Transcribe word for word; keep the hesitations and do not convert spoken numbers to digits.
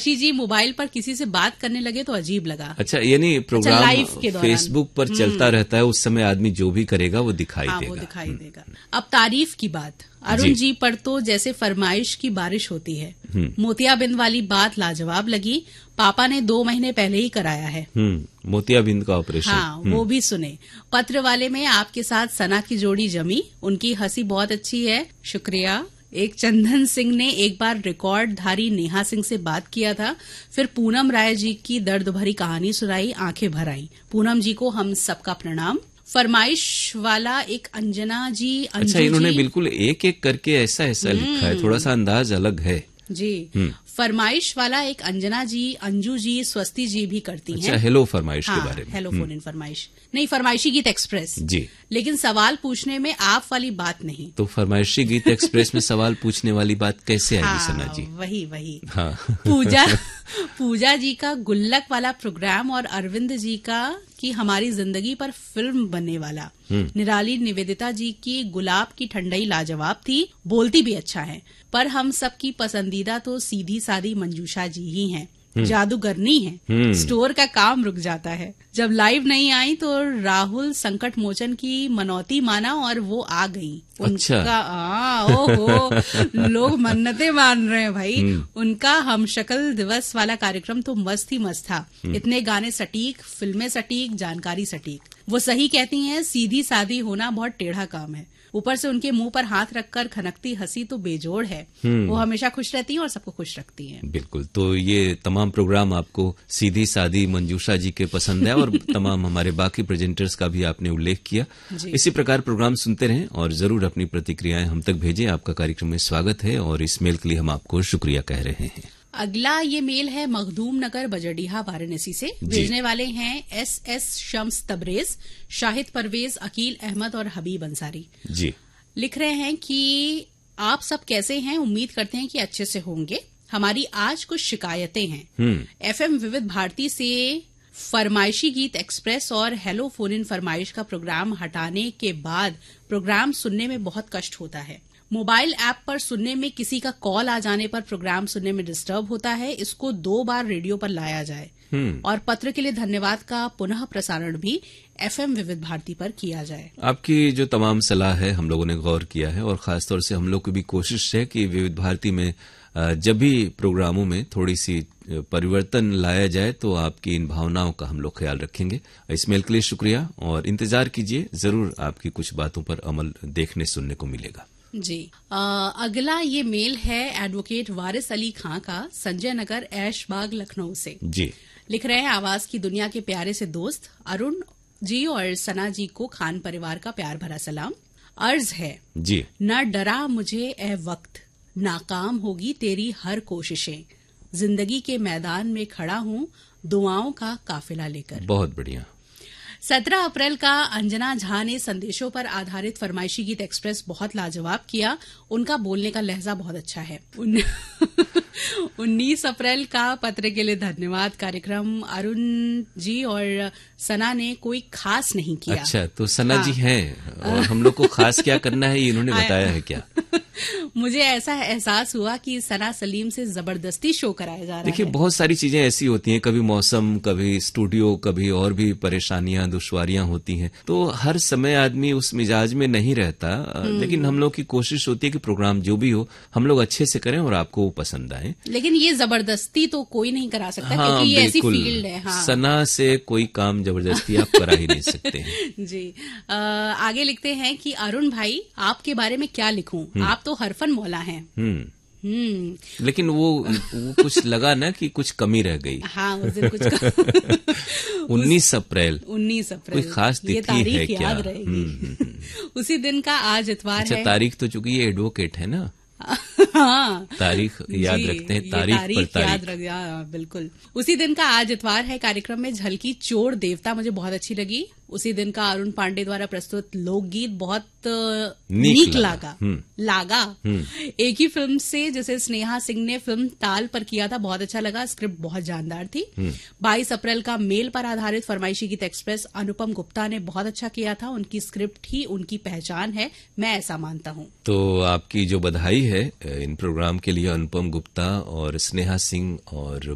ऋषि जी mobile पर किसी से बात करने लगे तो अजीब लगा। अच्छा, यानी प्रोग्राम अच्छा, फेसबुक पर चलता रहता है, उस समय आदमी जो भी करेगा वो दिखाई हाँ, देगा। वो दिखाई देगा। अब तारीफ की बात, अरुण जी।, जी पर तो जैसे फरमाइश की बारिश होती है। मोतियाबिंद वाली बात लाजवाब लगी, पापा ने दो महीने पहले ही कराया है। मोतियाबिंद का ऑपरेशन। हाँ, वो भी सुने। पत्र वाले में आपके साथ सना की जोड़ी जमी, उनकी हंसी बहुत अच्छी है, शुक्रिया। एक चंदन सिंह ने एक बार रिकॉर्डधारी नेहा सिंह से बात किया था, फिर पूनम राय जी की दर्द भरी कहानी सुनाई, आंखें भर आई। पूनम जी को हम सबका प्रणाम। फरमाइश वाला एक अंजना जी, अंजू अच्छा, इन्होंने जी, बिल्कुल एक एक करके ऐसा ऐसा लिखा है, थोड़ा सा अंदाज अलग है जी। फरमाइश वाला एक अंजना जी, अंजू जी, स्वस्ति जी भी करती हैं। अच्छा, हेलो फरमाइश हाँ, के बारे में। हेलो फोन इन फरमाइश नहीं, फरमाइशी गीत एक्सप्रेस जी। लेकिन सवाल पूछने में आप वाली बात नहीं। तो फरमाइशी गीत एक्सप्रेस में सवाल पूछने वाली बात कैसे आएगी? हाँ, सना जी वही वही हाँ। पूजा पूजा जी का गुल्लक वाला प्रोग्राम और अरविंद जी का कि हमारी जिंदगी पर फिल्म बनने वाला, निराली निवेदिता जी की गुलाब की ठंडई लाजवाब थी, बोलती भी अच्छा है। पर हम सबकी पसंदीदा तो सीधी सादी मंजूषा जी ही हैं, जादूगरनी है, स्टोर का काम रुक जाता है। जब लाइव नहीं आई तो राहुल संकट मोचन की मनौती माना और वो आ गई। अच्छा। उनका आ, ओहो लोग मन्नतें मान रहे हैं भाई। उनका हम शक्ल दिवस वाला कार्यक्रम तो मस्त ही मस्त था, इतने गाने सटीक, फिल्में सटीक, जानकारी सटीक। वो सही कहती हैं, सीधी सादी होना बहुत टेढ़ा काम है। ऊपर से उनके मुंह पर हाथ रखकर खनकती हंसी तो बेजोड़ है। वो हमेशा खुश रहती हैं और सबको खुश रखती हैं। बिल्कुल, तो ये तमाम प्रोग्राम आपको सीधी सादी मंजूषा जी के पसंद है और तमाम हमारे बाकी प्रेजेंटर्स का भी आपने उल्लेख किया। इसी प्रकार प्रोग्राम सुनते रहें और जरूर अपनी प्रतिक्रियाएं हम तक भेजें। आपका कार्यक्रम में स्वागत है और इस मेल के लिए हम आपको शुक्रिया कह रहे हैं। अगला ये मेल है मखदूम नगर बजड़ीहा वाराणसी से। भेजने वाले हैं एस एस शम्स तबरेज, शाहिद परवेज, अकील अहमद और हबीब अंसारी जी। लिख रहे हैं कि आप सब कैसे हैं, उम्मीद करते हैं कि अच्छे से होंगे। हमारी आज कुछ शिकायतें हैं। एफएम विविध भारती से फरमाइशी गीत एक्सप्रेस और हेलो फोन इन फरमाइश का प्रोग्राम हटाने के बाद प्रोग्राम सुनने में बहुत कष्ट होता है। मोबाइल ऐप पर सुनने में किसी का कॉल आ जाने पर प्रोग्राम सुनने में डिस्टर्ब होता है। इसको दो बार रेडियो पर लाया जाए और पत्र के लिए धन्यवाद का पुनः प्रसारण भी एफएम विविध भारती पर किया जाए। आपकी जो तमाम सलाह है हम लोगों ने गौर किया है और खासतौर से हम लोग की भी कोशिश है कि विविध भारती में जब भी प्रोग्रामों में थोड़ी सी परिवर्तन लाया जाए तो आपकी इन भावनाओं का हम लोग ख्याल रखेंगे। इस मेल के लिए शुक्रिया और इंतजार कीजिए, जरूर आपकी कुछ बातों पर अमल देखने सुनने को मिलेगा जी। आ, अगला ये मेल है एडवोकेट वारिस अली खां का, संजय नगर ऐशबाग लखनऊ से जी। लिख रहे हैं, आवाज की दुनिया के प्यारे से दोस्त अरुण जी और सना जी को खान परिवार का प्यार भरा सलाम। अर्ज है जी, न डरा मुझे ए वक्त, नाकाम होगी तेरी हर कोशिशें, जिंदगी के मैदान में खड़ा हूं दुआओं का काफिला लेकर। बहुत बढ़िया। सत्रह अप्रैल का अंजना झा ने संदेशों पर आधारित फरमाइशी गीत एक्सप्रेस बहुत लाजवाब किया। उनका बोलने का लहजा बहुत अच्छा है। उन... उन्नीस अप्रैल का पत्र के लिए धन्यवाद कार्यक्रम अरुण जी और सना ने कोई खास नहीं किया। अच्छा, तो सना हाँ। जी हैं और हम लोग को खास क्या करना है ये इन्होंने बताया है क्या? मुझे ऐसा एहसास हुआ कि सना सलीम से जबरदस्ती शो कराया जा रहा है। देखिए, बहुत सारी चीजें ऐसी होती हैं, कभी मौसम, कभी स्टूडियो, कभी और भी परेशानियां दुश्वारियां होती हैं, तो हर समय आदमी उस मिजाज में नहीं रहता। लेकिन हम लोग की कोशिश होती है कि प्रोग्राम जो भी हो हम लोग अच्छे से करें और आपको वो पसंद आए। लेकिन ये जबरदस्ती तो कोई नहीं करा सकता। हाँ, क्योंकि ये ऐसी फील्ड है। हाँ। सना से कोई काम जबरदस्ती आप करा ही नहीं सकते हैं। जी। आ, आगे लिखते हैं कि अरुण भाई आपके बारे में क्या लिखूं, आप तो हरफन मौला हैं। हम्म लेकिन वो, वो कुछ लगा ना कि कुछ कमी रह गई। हाँ, उस दिन कुछ उन्नीस अप्रैल उन्नीस अप्रैल कोई खास तिथि है क्या? उसी दिन का आज इतवार अच्छा, है। तारीख तो चूंकि ये एडवोकेट है ना, हाँ, तारीख याद रखते हैं, तारीख, तारीख पर तारीख याद रख, आ, बिल्कुल। उसी दिन का आज इतवार है। कार्यक्रम में झलकी चोर देवता मुझे बहुत अच्छी लगी। उसी दिन का अरुण पांडे द्वारा प्रस्तुत लोकगीत बहुत नीक लागा लागा एक ही फिल्म से, जैसे स्नेहा सिंह ने फिल्म ताल पर किया था, बहुत अच्छा लगा। स्क्रिप्ट बहुत जानदार थी। बाईस अप्रैल का मेल पर आधारित फरमाइशी गीत एक्सप्रेस अनुपम गुप्ता ने बहुत अच्छा किया था। उनकी स्क्रिप्ट ही उनकी पहचान है, मैं ऐसा मानता हूँ। तो आपकी जो बधाई है इन प्रोग्राम के लिए अनुपम गुप्ता और स्नेहा सिंह और